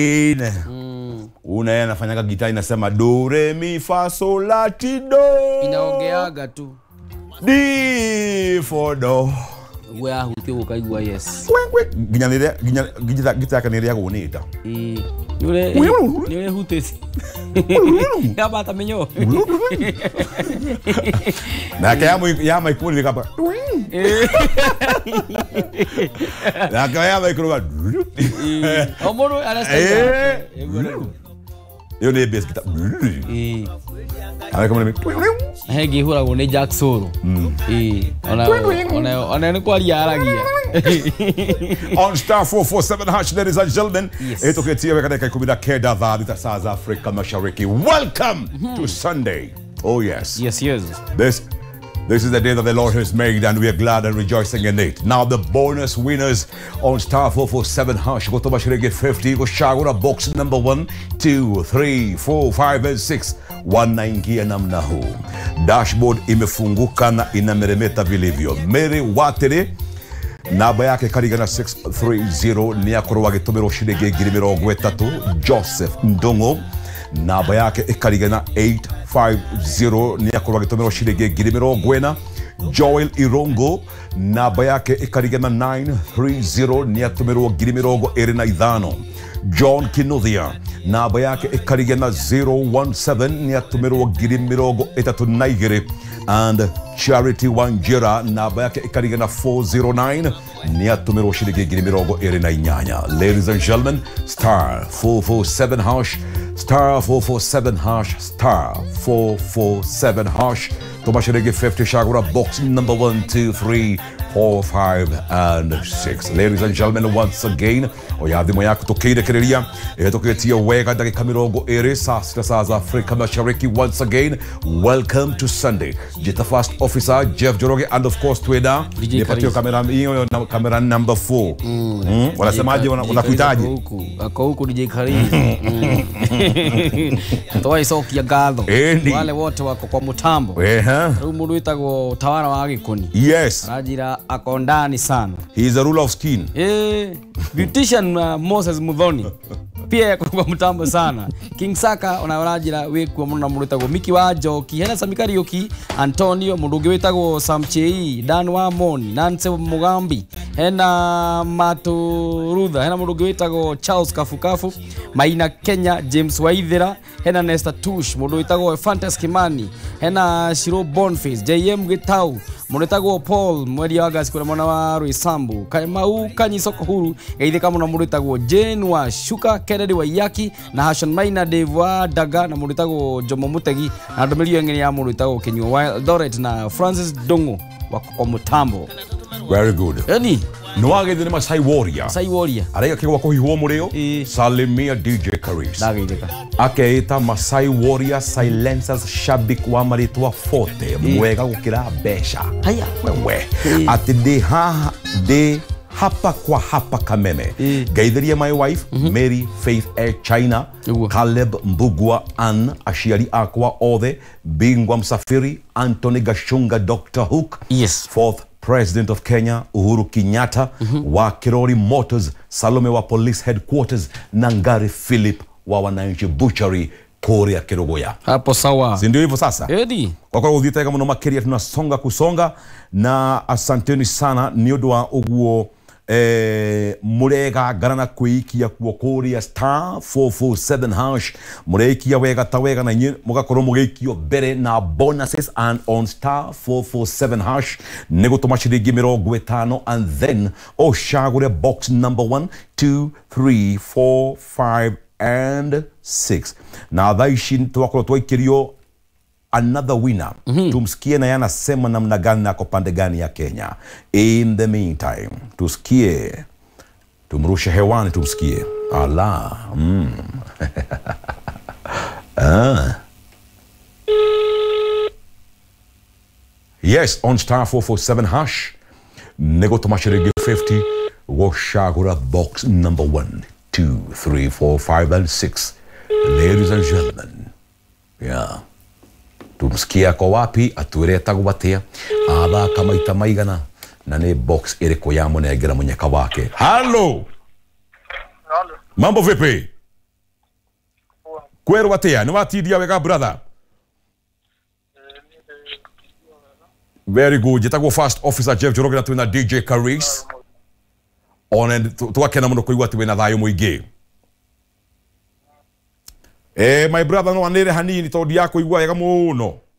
Una anafanyanga gitaa inasema do re mi fa sol la ti do. Inaongeaga tu. D for do. Wea hutio ukaigua yes. Gitaa kaniria kunita. Niwe hutesi. Kaba atamenyo. Na kaya ikuli kapa. Na kaya ikuli. Omoro anastahili. Yo ne bass guitar. Ana kama ni. Hegi hura gone Jack Soro. Ona ni kwa liaragia. On star 447 hash, ladies and gentlemen. Eto ketia weka dakika 10 keda dhadi ta South Africa Mashariki. Welcome to Sunday. Oh yes. Yes. This is the day that the Lord has made, and we are glad and rejoicing in it. Now the bonus winners on star 447 hash go to Mashariki 50 go shagura box number 1, 2, 3, 4, 5 and 6. Wanaingia namna huu. Dashboard imefunguka na inameremeta vilivyo. Mary Watere namba yake karigana 630 ni akoro wagitumiro shirige ngiri 30. Joseph Ndongo namba yake ikarigana 850 ni akoro wagitumiro shirige ngiri 40. Joel Irongo namba yake ikarigana 930 ni atumiro ngiri 25. John Kinuthia namba yake ikarigana 017 ni atumiro ngiri 32. And Charity Wanjira namba yake ikarigana 409 ni atumiro shirige ngiri 28. Ladies and gentlemen, star 447 hash, star 447 hash, star 447 hash. Tomashirige 50 shagura box number 1, 2, 3, 4, 5 and 6. Ladies and gentlemen, once again, oyadhimo yako tokide kereria toketia wega dakika 20 saa za Afrika Mashariki. Once again, welcome to Sunday. Jita First Officer Jeff Joroge, and of course Tweda nipatio kamera hiyo na kamera number 4. Wanasemaje, wanakuitaje? Ako huku DJ Karizi. Toa isoki ya gadho. Wale wote wako kwa mutambo. Mundu itago tawara wa Gikoni. Yes. Rajira ako ndani sana. He is a ruler of skin. Beautician Moses Mudhoni. Pia yako kwa mutambo sana. King Saka onarajira weku mundu na mundu itago Miki wa Joki, hena Samikari Yoki, Antonio mundu witago Samchei, Dan Wamoni, Nance Mugambi, hena Maturudha, hena mundu witago Charles Kafukafu, Maina Kenya, James Waithira, hena Nesta Tush, mundu witago Fantas Kimani, hena Shiro Bonface, JM Gitau, mundu witago Paul mweri wa August kuna mwana wa Ruisambu, Kaimau Kanyisoko Huru, eithika mundu witago Jane wa Shuka, Kennedy wa Yaki, na Hashon Maina Dewa Daga, na mundu witago Jomo Mutegi, na ndomilio ngeni ya mundu witago Kenyo Wildoret, na Francis Dongo wako kwa mutambo. Very good. Eni Nwage de Masai Warrior. Masai Warrior. Arega ke wako hiwo mureo. Salimia DJ Karis. Dageiteka. Akeita Masai Warrior silencers shabik wa maritwa forte. Mwega gukira besha. Haya. Wewe. Ati de hapa kwa hapa Kameme. Gaithiria my wife, Mary Faith China, Caleb Mbugua Ann, Ashiari Akwa Othe, Bingwa Msafiri, Anthony Gashunga, Dr. Hook. Yes. Fourth President of Kenya, Uhuru Kenyatta, wa Kirori Motors, Salome wa Police Headquarters, Nangari Philip wa Wananchi Butchery, Korea Kerogoya. Hapo sawa. Si ndio hivyo sasa? Edi. Kwa kwa udhita kama makeria tunasonga kusonga, na asanteni sana niodo wa uguo murega garana kuikia kuokoria star 447 hash mureikia wega tawega na nyinyi mugakoro mugeikio bere na bonuses, and on star 447 hash nego tomashirigi 50, and then oshagure box number 1, 2, 3, 4, 5 and 6. Na dhaishin tuwakolo tuwaikirio another winner. Tumsikie na yana sema namna gani na kopande gani ya Kenya. In the meantime, tusikie, tumrushe hewani tumsikie. Ala. Yes, on star 447 hash, nego tomashirigi 50, woshagura box number 1, 2, 3, 4, 5 and 6. Ladies and gentlemen, yeah. Tumsikia kwa wapi, atueleta gubatia, aba kama itamaigana, na ne box iriko ya mwenegera mwenyeka wake. Hello! Hello. Mambo vipi? Kwero atia ni watidia wega brother. Very good. Jitagwo First Officer Jeff Joroge na twina DJ Karis. Ona twakena muno kuigwa ati wina thayo muingi. My brother no anere hanini todi yako igwa yega muno.